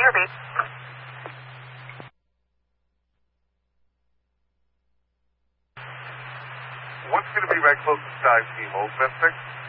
Ruby. What's going to be my closest dive team, Old Mystic?